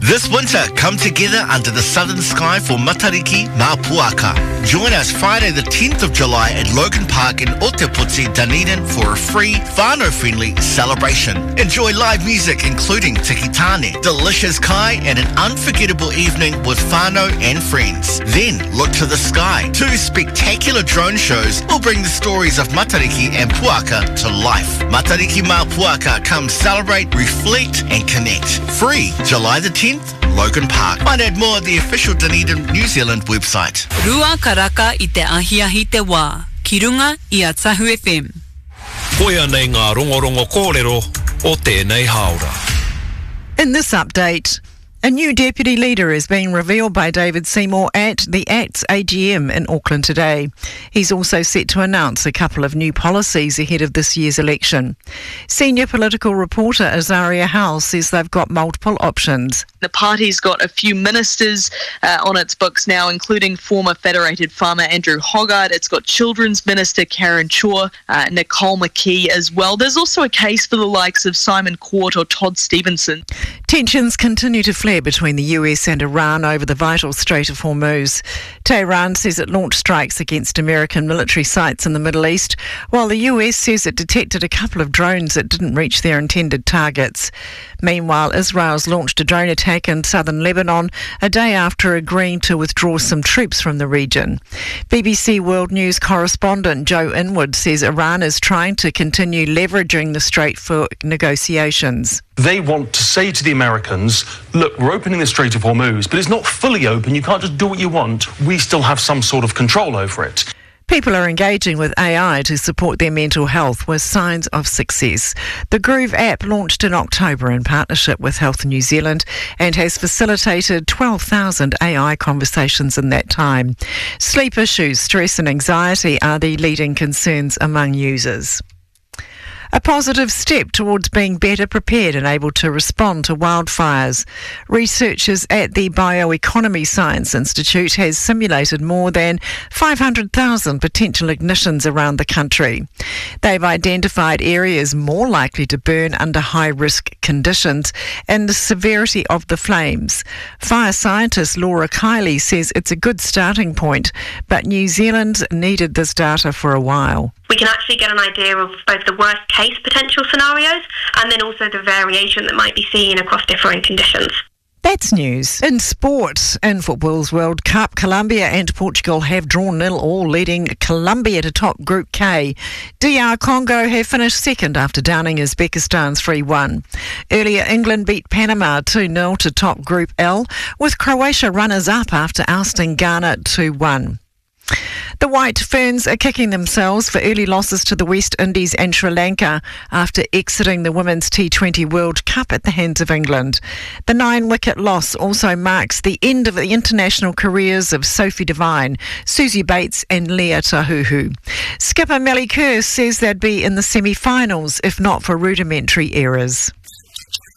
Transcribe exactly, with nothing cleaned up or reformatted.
This winter, come together under the southern sky for Matariki Mā Puaka. Join us Friday the tenth of July at Logan Park in Ōtepoti, Dunedin for a free, whānau-friendly celebration. Enjoy live music including Tiki Tāne, delicious kai and an unforgettable evening with whānau and friends. Then look to the sky. Two spectacular drone shows will bring the stories of Matariki and Puaka to life. Matariki Mā Puaka, come celebrate, reflect and connect. Free July the tenth, Logan Park. Find out more at the official Dunedin New Zealand website. Rua karaka i te ahiahi te wā. Ki runga i a Tahu F M. Koia nei ngā rongorongo kōrero o tēnei haora. In this update, a new deputy leader is being revealed by David Seymour at the A C T S A G M in Auckland today. He's also set to announce a couple of new policies ahead of this year's election. Senior political reporter Azaria Howell says they've got multiple options. The party's got a few ministers uh, on its books now, including former Federated farmer Andrew Hoggard. It's got Children's Minister Karen Chua, uh, Nicole McKee as well. There's also a case for the likes of Simon Court or Todd Stevenson. Tensions continue to flare between the U S and Iran over the vital Strait of Hormuz. Tehran says it launched strikes against American military sites in the Middle East, while the U S says it detected a couple of drones that didn't reach their intended targets. Meanwhile, Israel's launched a drone attack in southern Lebanon a day after agreeing to withdraw some troops from the region. B B C World News correspondent Joe Inwood says Iran is trying to continue leveraging the strait for negotiations. They want to say to the Americans, look, we're opening the Strait of Hormuz, but it's not fully open. You can't just do what you want. We still have some sort of control over it. People are engaging with A I to support their mental health with signs of success. The Groove app launched in October in partnership with Health New Zealand and has facilitated twelve thousand A I conversations in that time. Sleep issues, stress and anxiety are the leading concerns among users. A positive step towards being better prepared and able to respond to wildfires. Researchers at the Bioeconomy Science Institute has simulated more than five hundred thousand potential ignitions around the country. They've identified areas more likely to burn under high-risk conditions and the severity of the flames. Fire scientist Laura Kiley says it's a good starting point, but New Zealand's needed this data for a while. We can actually get an idea of both the worst case potential scenarios and then also the variation that might be seen across different conditions. That's news. In sport, in football's World Cup, Colombia and Portugal have drawn nil all, leading Colombia to top Group K. D R Congo have finished second after downing Uzbekistan three one. Earlier, England beat Panama two nil to top Group L, with Croatia runners-up after ousting Ghana two one. The White Ferns are kicking themselves for early losses to the West Indies and Sri Lanka after exiting the Women's T twenty World Cup at the hands of England. The nine-wicket loss also marks the end of the international careers of Sophie Devine, Susie Bates and Leah Tahuhu. Skipper Melly Kerr says they'd be in the semi-finals if not for rudimentary errors.